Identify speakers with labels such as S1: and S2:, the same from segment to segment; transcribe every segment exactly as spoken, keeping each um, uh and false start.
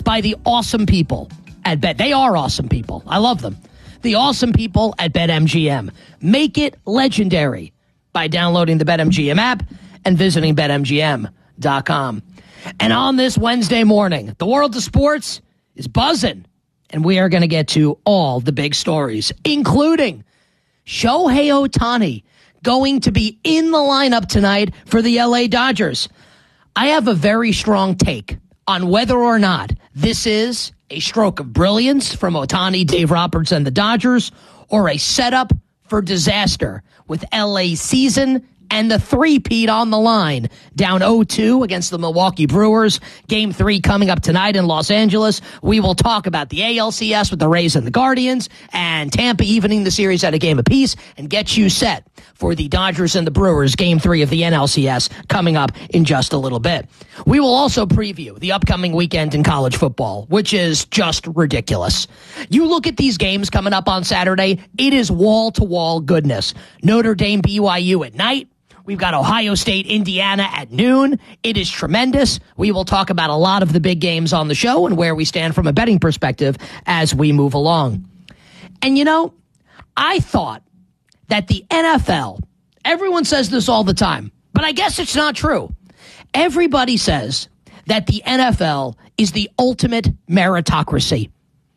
S1: by the awesome people at Bet. They are awesome people. I love them. The awesome people at BetMGM. Make it legendary by downloading the BetMGM app and visiting Bet M G M dot com. And on this Wednesday morning, the world of sports is buzzing, and we are going to get to all the big stories, including Shohei Ohtani going to be in the lineup tonight for the L A Dodgers. I have a very strong take on whether or not this is a stroke of brilliance from Ohtani, Dave Roberts, and the Dodgers, or a setup for disaster with L A's season and the three-peat on the line, down oh two against the Milwaukee Brewers. Game three coming up tonight in Los Angeles. We will talk about the A L C S with the Rays and the Guardians, and Tampa evening the series at a game apiece, and get you set for the Dodgers and the Brewers game three of the N L C S coming up in just a little bit. We will also preview the upcoming weekend in college football, which is just ridiculous. You look at these games coming up on Saturday, it is wall-to-wall goodness. Notre Dame, B Y U at night. We've got Ohio State, Indiana at noon. It is tremendous. We will talk about a lot of the big games on the show and where we stand from a betting perspective as we move along. And, you know, I thought that the N F L, everyone says this all the time, but I guess it's not true. Everybody says that the N F L is the ultimate meritocracy.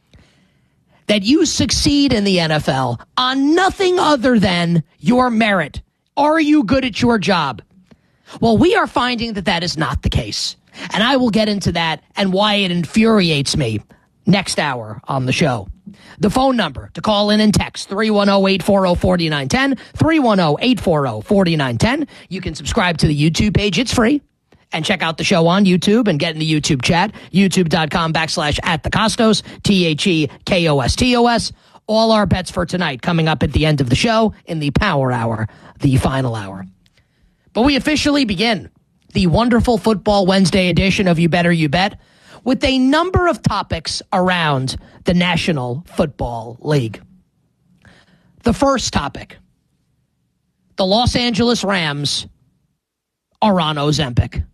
S1: That you succeed in the N F L on nothing other than your merit. Are you good at your job? Well, we are finding that that is not the case. And I will get into that and why it infuriates me next hour on the show. The phone number to call in and text, three one zero, eight four zero, four nine one zero, three one zero, eight four zero, four nine one zero. You can subscribe to the YouTube page. It's free. And check out the show on YouTube and get in the YouTube chat, youtube.com backslash at the Costos, T H E K O S T O S. All our bets for tonight coming up at the end of the show in the Power Hour, the final hour. But we officially begin the wonderful Football Wednesday edition of You Better You Bet with a number of topics around the National Football League. The first topic, the Los Angeles Rams are on Ozempic.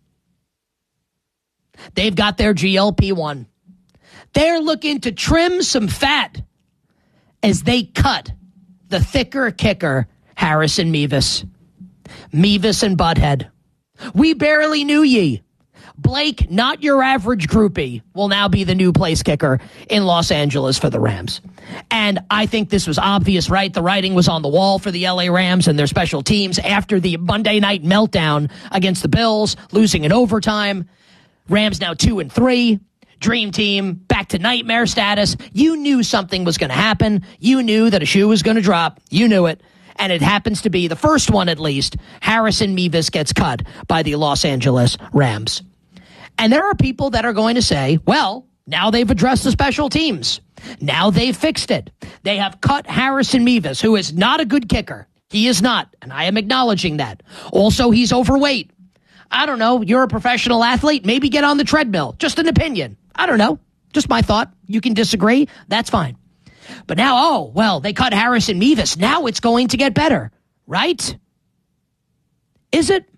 S1: They've got their G L P one. They're looking to trim some fat as they cut the thicker kicker, Harrison Mevis. Mevis and Butthead. We barely knew ye. Blake, not your average groupie, will now be the new place kicker in Los Angeles for the Rams. And I think this was obvious, right? The writing was on the wall for the L A Rams and their special teams after the Monday night meltdown against the Bills, losing in overtime. Rams now two and three. Dream team, back to nightmare status. You knew something was going to happen. You knew that a shoe was going to drop. You knew it. And it happens to be the first one, at least. Harrison Mevis gets cut by the Los Angeles Rams. And there are people that are going to say, well, now they've addressed the special teams. Now they've fixed it. They have cut Harrison Mevis, who is not a good kicker. He is not, and I am acknowledging that. Also, he's overweight. I don't know. You're a professional athlete. Maybe get on the treadmill. Just an opinion. I don't know. Just my thought. You can disagree. That's fine. But now, oh, well, they cut Harrison Mevis. Now it's going to get better, right? Is it?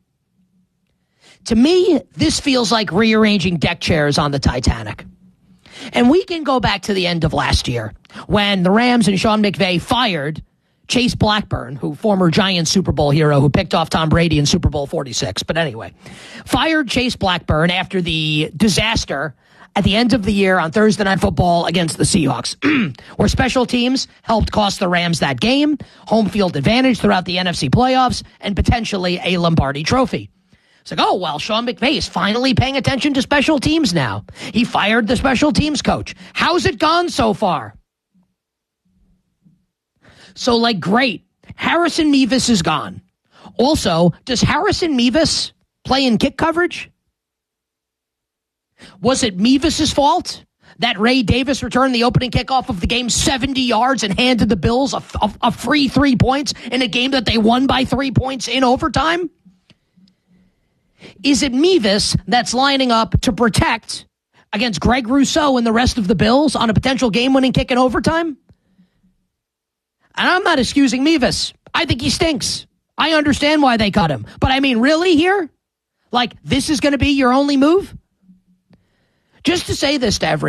S1: To me, this feels like rearranging deck chairs on the Titanic. And we can go back to the end of last year when the Rams and Sean McVay fired Chase Blackburn, who former Giants Super Bowl hero who picked off Tom Brady in Super Bowl forty-six. But anyway, fired Chase Blackburn after the disaster at the end of the year on Thursday Night Football against the Seahawks, where special teams helped cost the Rams that game, home field advantage throughout the N F C playoffs, and potentially a Lombardi trophy. It's like, oh, well, Sean McVay is finally paying attention to special teams now. He fired the special teams coach. How's it gone so far? So, like, great. Harrison Mevis is gone. Also, does Harrison Mevis play in kick coverage? Was it Mevis' fault that Ray Davis returned the opening kickoff of the game seventy yards and handed the Bills a, a, a free three points in a game that they won by three points in overtime? Is it Mevis that's lining up to protect against Greg Rousseau and the rest of the Bills on a potential game-winning kick in overtime? And I'm not excusing Mevis. I think he stinks. I understand why they cut him. But I mean, really here? Like, this is going to be your only move? Just to say this to everyone.